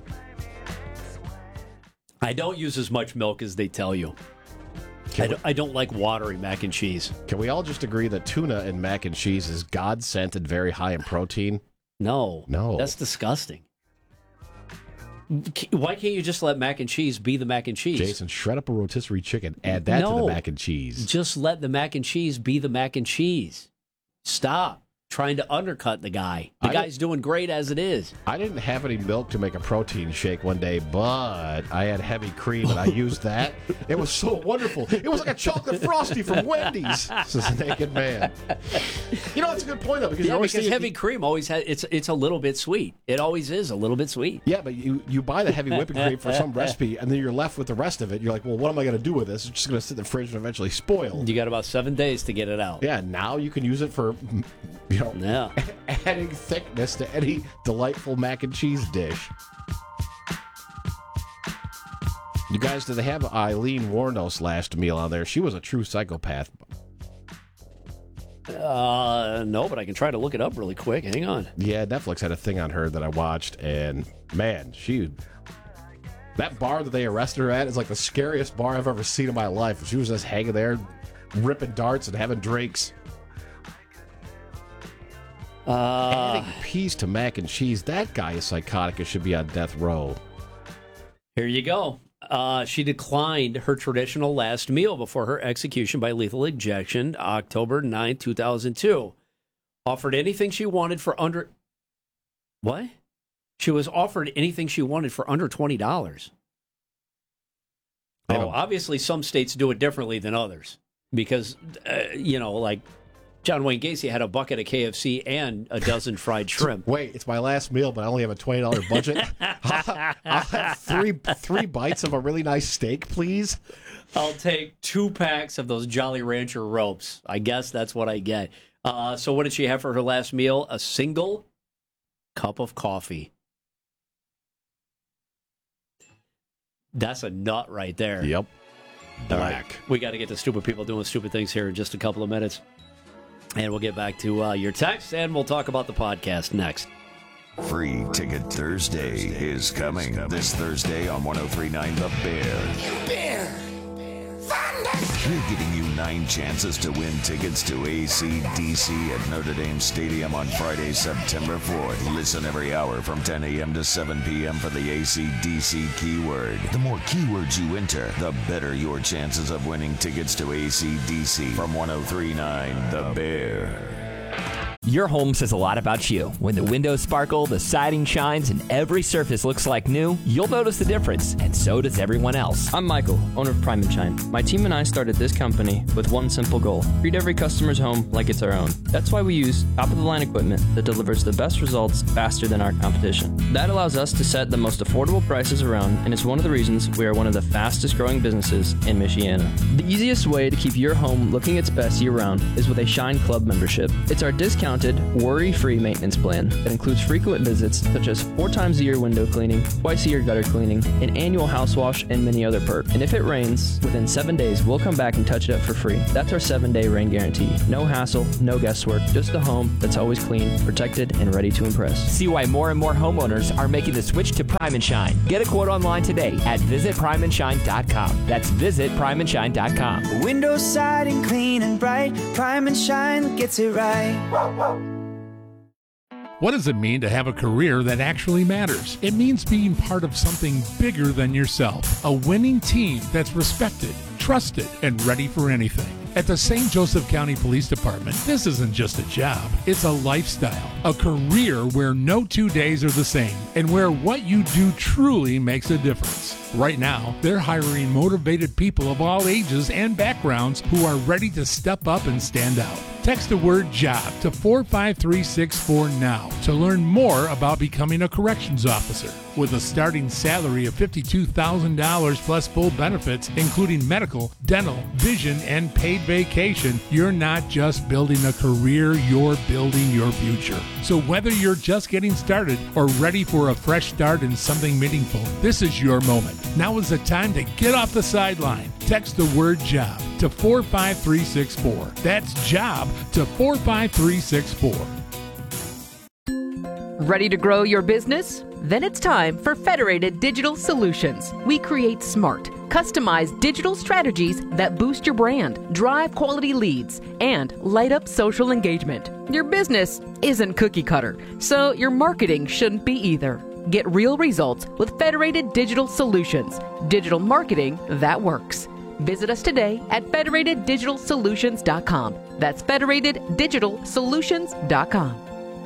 I don't use as much milk as they tell you. I don't, I don't like watery mac and cheese. Can we all just agree that tuna and mac and cheese is God-sent and very high in protein? No. No. That's disgusting. Why can't you just let mac and cheese be the mac and cheese? Jason, shred up a rotisserie chicken. Add that no, to the mac and cheese. Just let the mac and cheese be the mac and cheese. Stop trying to undercut the guy. The I guy's doing great as it is. I didn't have any milk to make a protein shake one day, but I had heavy cream and I used that. It was so wonderful. It was like a chocolate frosty from Wendy's. This is a naked man. You know, that's a good point, though. Because, yeah, you always because see heavy it, cream always has, it's it's a little bit sweet. It always is a little bit sweet. Yeah, but you, you buy the heavy whipping cream for some recipe, and then you're left with the rest of it. You're like, well, what am I going to do with this? It's just going to sit in the fridge and eventually spoil. You got about seven days to get it out. Yeah, now you can use it for, you know, yeah. adding thickness to any delightful mac and cheese dish. You guys, did they have Eileen Warnos last meal on there? She was a true psychopath. Uh, no, but I can try to look it up really quick. Hang on. Yeah, Netflix had a thing on her that I watched, and man, she... That bar that they arrested her at is like the scariest bar I've ever seen in my life. She was just hanging there, ripping darts and having drinks. Uh, Adding peas to mac and cheese. That guy is psychotic and should be on death row. Here you go. Uh, she declined her traditional last meal before her execution by lethal injection, October ninth, two thousand two. Offered anything she wanted for under... What? She was offered anything she wanted for under twenty dollars. Oh, obviously some states do it differently than others. Because, uh, you know, like... John Wayne Gacy had a bucket of K F C and a dozen fried shrimp. Wait, it's my last meal, but I only have a twenty dollars budget. I'll, I'll have three three bites of a really nice steak, please. I'll take two packs of those Jolly Rancher ropes. I guess that's what I get. Uh, so what did she have for her last meal? A single cup of coffee. That's a nut right there. Yep. Black. All right. We got to get to stupid people doing stupid things here in just a couple of minutes. And we'll get back to uh, your text, and we'll talk about the podcast next. Free Ticket Thursday is coming this Thursday on one oh three point nine The Bear. You bear! Find We're giving you nine chances to win tickets to A C D C at Notre Dame Stadium on Friday, September fourth. Listen every hour from ten a.m. to seven p.m. for the A C D C keyword. The more keywords you enter, the better your chances of winning tickets to A C D C from one oh three point nine The Bear. Your home says a lot about you. When the windows sparkle, the siding shines, and every surface looks like new, you'll notice the difference, and so does everyone else. I'm Michael, owner of Prime and Shine. My team and I started this company with one simple goal: treat every customer's home like it's our own. That's why we use top-of-the-line equipment that delivers the best results faster than our competition. That allows us to set the most affordable prices around, and it's one of the reasons we are one of the fastest-growing businesses in Michiana. The easiest way to keep your home looking its best year-round is with a Shine Club membership. It's our discounted, worry-free maintenance plan that includes frequent visits such as four times a year window cleaning, twice a year gutter cleaning, an annual house wash, and many other perks. And if it rains, within seven days, we'll come back and touch it up for free. That's our seven-day rain guarantee. No hassle, no guesswork, just a home that's always clean, protected, and ready to impress. See why more and more homeowners are making the switch to Prime and Shine. Get a quote online today at visit prime and shine dot com. That's visit prime and shine dot com. Windows, siding, clean and bright. Prime and Shine gets it right. What does it mean to have a career that actually matters? It means being part of something bigger than yourself. A winning team that's respected, trusted, and ready for anything. At the Saint Joseph County Police Department, this isn't just a job, it's a lifestyle, a career where no two days are the same, and where what you do truly makes a difference. Right now, they're hiring motivated people of all ages and backgrounds who are ready to step up and stand out. Text the word JOB to four five three six four now to learn more about becoming a corrections officer. With a starting salary of fifty-two thousand dollars plus full benefits, including medical, dental, vision, and paid vacation, you're not just building a career, you're building your future. So whether you're just getting started or ready for a fresh start in something meaningful, this is your moment. Now is the time to get off the sideline. Text the word JOB to four five three six four. That's JOB to four five three six four. Ready to grow your business? Then it's time for Federated Digital Solutions. We create smart, customized digital strategies that boost your brand, drive quality leads, and light up social engagement. Your business isn't cookie cutter, so your marketing shouldn't be either. Get real results with Federated Digital Solutions. Digital marketing that works. Visit us today at federated digital solutions dot com. That's federated digital solutions dot com.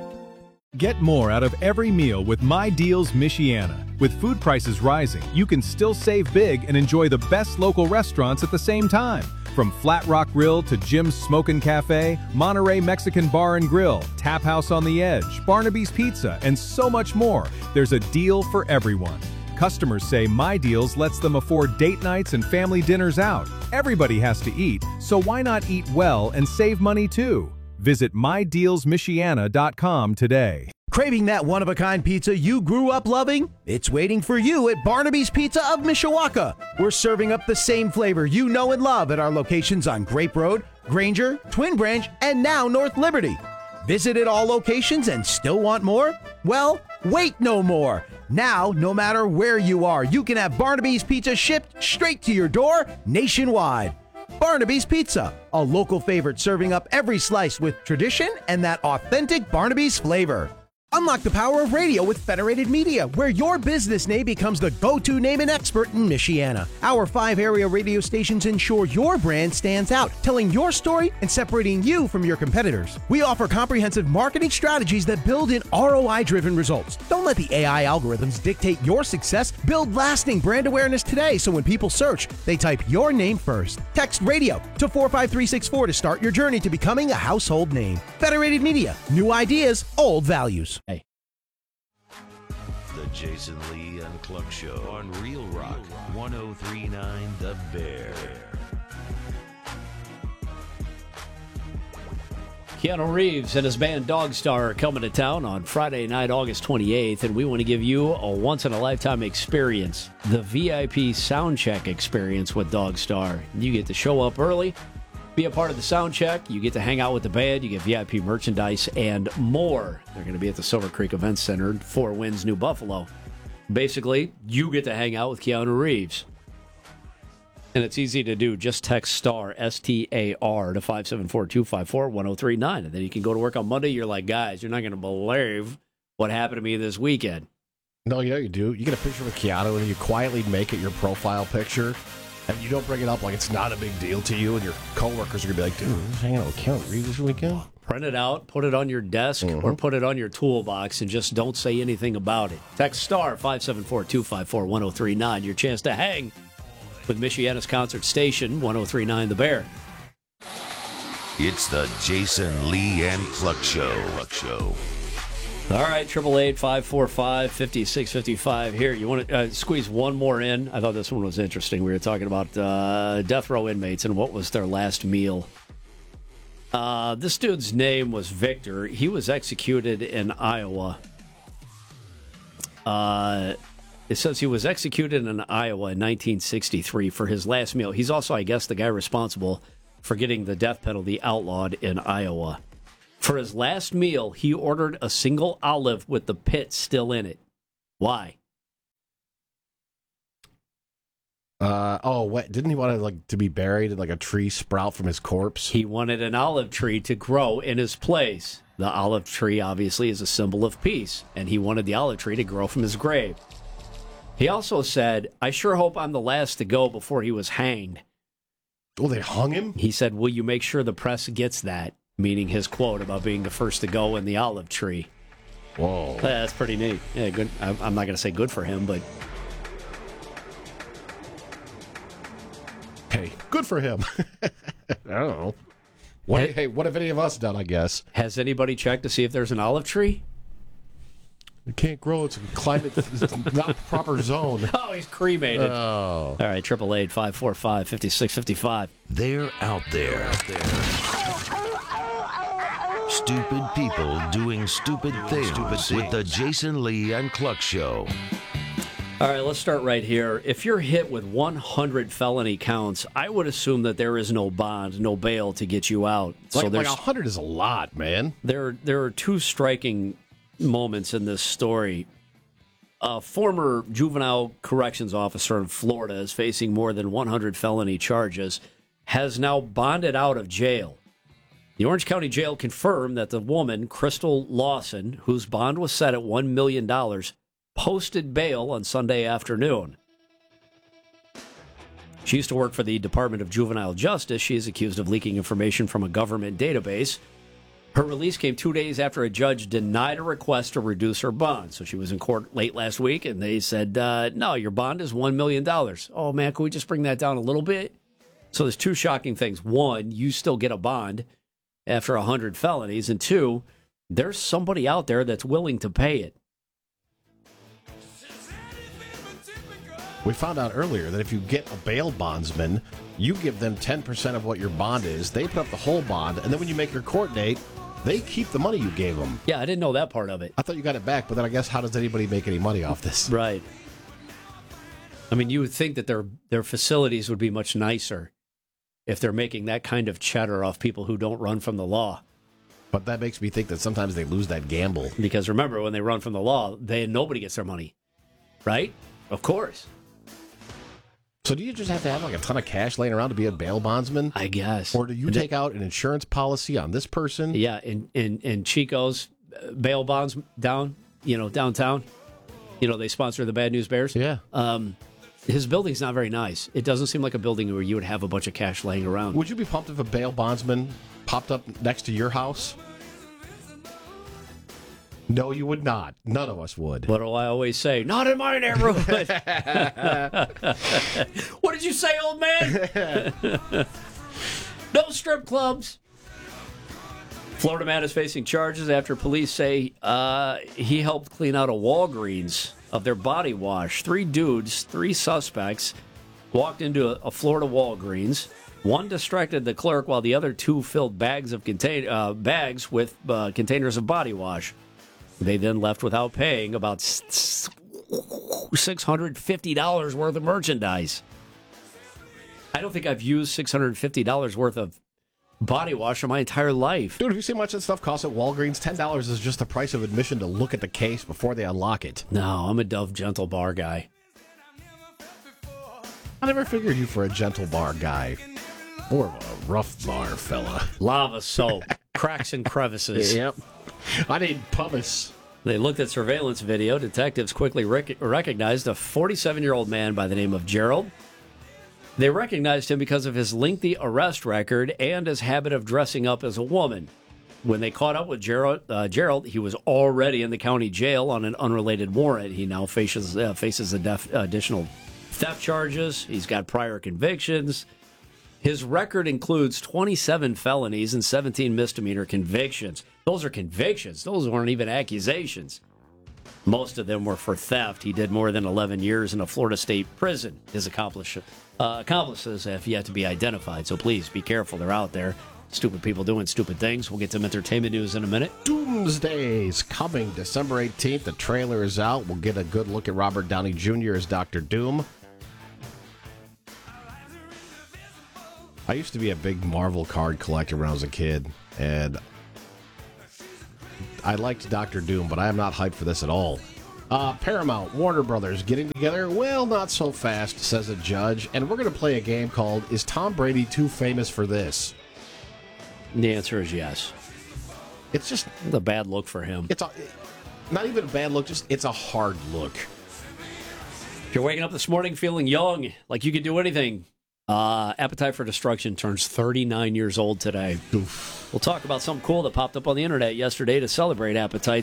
Get more out of every meal with My Deals Michiana. With food prices rising, you can still save big and enjoy the best local restaurants at the same time. From Flat Rock Grill to Jim's Smokin' Cafe, Monterey Mexican Bar and Grill, Tap House on the Edge, Barnaby's Pizza, and so much more, there's a deal for everyone. Customers say My Deals lets them afford date nights and family dinners out. Everybody has to eat, so why not eat well and save money too? Visit my deals michiana dot com today. Craving that one-of-a-kind pizza you grew up loving? It's waiting for you at Barnaby's Pizza of Mishawaka. We're serving up the same flavor you know and love at our locations on Grape Road, Granger, Twin Branch, and now North Liberty. Visited all locations and still want more? Well, wait no more. Now, no matter where you are, you can have Barnaby's Pizza shipped straight to your door nationwide. Barnaby's Pizza, a local favorite serving up every slice with tradition and that authentic Barnaby's flavor. Unlock the power of radio with Federated Media, where your business name becomes the go-to name and expert in Michiana. Our five area radio stations ensure your brand stands out, telling your story and separating you from your competitors. We offer comprehensive marketing strategies that build in R O I-driven results. Don't let the A I algorithms dictate your success. Build lasting brand awareness today so when people search, they type your name first. Text radio to four five three six four to start your journey to becoming a household name. Federated Media, new ideas, old values. Hey. The Jason Lee Unplugged Show on Real Rock one oh three point nine The Bear. Keanu Reeves and his band Dogstar are coming to town on Friday night, August twenty-eighth, and we want to give you a once-in-a-lifetime experience, the V I P Soundcheck experience with Dogstar. You get to show up early, be a part of the sound check. You get to hang out with the band. You get V I P merchandise and more. They're going to be at the Silver Creek Event Center in Four Winds, New Buffalo. Basically, you get to hang out with Keanu Reeves. And it's easy to do. Just text STAR, S T A R, to five seven four, two five four, one oh three nine. And then you can go to work on Monday. You're like, guys, you're not going to believe what happened to me this weekend. No, you know you do. You get a picture with Keanu, and you quietly make it your profile picture, and you don't bring it up like it's not a big deal to you, and your coworkers are going to be like, dude, I was hanging out with Keanu Reeves this weekend. Print it out, put it on your desk, Mm-hmm. or put it on your toolbox, and just don't say anything about it. Text STAR, five seven four, two five four, one oh three nine. Your chance to hang with Michiana's Concert Station, one oh three nine The Bear. It's the Jason Lee and Cluck Show. Cluck Show. All right, triple eight five four five fifty six fifty five. Here, you want to uh, squeeze one more in? I thought this one was interesting. We were talking about uh, death row inmates and what was their last meal. Uh, this dude's name was Victor. He was executed in Iowa. Uh, it says he was executed in Iowa in nineteen sixty-three for his last meal. He's also, I guess, the guy responsible for getting the death penalty outlawed in Iowa. For his last meal, he ordered a single olive with the pit still in it. Why? Uh, oh, what? Didn't he want to like to be buried and like a tree sprout from his corpse? He wanted an olive tree to grow in his place. The olive tree, obviously, is a symbol of peace, and he wanted the olive tree to grow from his grave. He also said, I sure hope I'm the last to go before he was hanged. Oh, they hung him? He said, will you make sure the press gets that? Meaning his quote about being the first to go in the olive tree. Whoa. That's pretty neat. Yeah, good. I'm not going to say good for him, but... Hey, good for him. I don't know. What, hey, what have any of us done, I guess? Has anybody checked to see if there's an olive tree? It can't grow. It's a climate, it's not proper zone. Oh, he's cremated. Oh. All right, triple eight five four five fifty six fifty five. They're out there. Out there. Stupid people doing stupid things, stupid things with the Jason Lee and Cluck Show. All right, let's start right here. If you're hit with one hundred felony counts, I would assume that there is no bond, no bail to get you out. Like, so like one hundred is a lot, man. There, there are two striking moments in this story. A former juvenile corrections officer in Florida is facing more than one hundred felony charges, has now bonded out of jail. The Orange County Jail confirmed that the woman, Crystal Lawson, whose bond was set at one million dollars, posted bail on Sunday afternoon. She used to work for the Department of Juvenile Justice. She is accused of leaking information from a government database. Her release came two days after a judge denied a request to reduce her bond. So she was in court late last week, and they said, uh, no, your bond is one million dollars. Oh, man, can we just bring that down a little bit? So there's two shocking things. One, you still get a bond after one hundred felonies. And two, there's somebody out there that's willing to pay it. We found out earlier that if you get a bail bondsman, you give them ten percent of what your bond is. They put up the whole bond, and then when you make your court date, they keep the money you gave them. Yeah, I didn't know that part of it. I thought you got it back, but then I guess how does anybody make any money off this? Right. I mean, you would think that their their facilities would be much nicer if they're making that kind of cheddar off people who don't run from the law. But that makes me think that sometimes they lose that gamble. Because remember, when they run from the law, they nobody gets their money. Right? Of course. So do you just have to have like a ton of cash laying around to be a bail bondsman? I guess. Or do you take out an insurance policy on this person? Yeah, in, in, in Chico's bail bonds down, you know, downtown. You know, they sponsor the Bad News Bears. Yeah. Um, his building's not very nice. It doesn't seem like a building where you would have a bunch of cash laying around. Would you be pumped if a bail bondsman popped up next to your house? No, you would not. None of us would. What do I always say? Not in my neighborhood. What did you say, old man? No strip clubs. Florida man is facing charges after police say uh, he helped clean out a Walgreens of their body wash. Three dudes, three suspects, walked into a, a Florida Walgreens. One distracted the clerk while the other two filled bags of contain uh, bags with uh, containers of body wash. They then left without paying about six hundred fifty dollars worth of merchandise. I don't think I've used six hundred fifty dollars worth of body wash in my entire life. Dude, have you seen how much that stuff costs at Walgreens? ten dollars is just the price of admission to look at the case before they unlock it. No, I'm a Dove Gentle Bar guy. I never figured you for a gentle bar guy. More of a rough bar fella. Lava soap. Cracks and crevices. Yep. I need pumice. They looked at surveillance video. Detectives quickly rec- recognized a forty-seven-year-old man by the name of Gerald. They recognized him because of his lengthy arrest record and his habit of dressing up as a woman. When they caught up with Gerald, uh, Gerald, he was already in the county jail on an unrelated warrant. He now faces uh, faces def- additional theft charges. He's got prior convictions. His record includes twenty-seven felonies and seventeen misdemeanor convictions. Those are convictions. Those weren't even accusations. Most of them were for theft. He did more than eleven years in a Florida state prison. His accomplish, uh, accomplices have yet to be identified, so please be careful. They're out there. Stupid people doing stupid things. We'll get some entertainment news in a minute. Doomsday's coming December eighteenth. The trailer is out. We'll get a good look at Robert Downey Junior as Doctor Doom. I used to be a big Marvel card collector when I was a kid, and I liked Doctor Doom, but I am not hyped for this at all. Uh, Paramount, Warner Brothers getting together? Well, not so fast, says a judge. And we're going to play a game called Is Tom Brady Too Famous for This? The answer is yes. It's just a bad look for him. It's a, not even a bad look, just it's a hard look. If you're waking up this morning feeling young, like you could do anything, uh, Appetite for Destruction turns thirty-nine years old today. Oof. We'll talk about something cool that popped up on the internet yesterday to celebrate Appetite.